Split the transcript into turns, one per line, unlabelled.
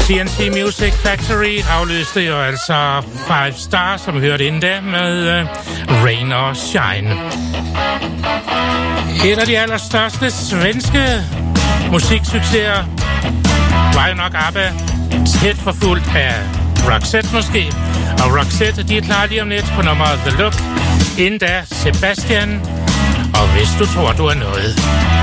CNC Music Factory afløste jo altså Five Star, som vi hørte inden da, med Rain or Shine. Et af de allerstørste svenske musiksucceser var jo nok ABBA, tæt forfulgt af Roxette måske. Og Roxette, de er klar lige om lidt på nummeret The Look. Inden da Sebastian, og hvis du tror, du er noget.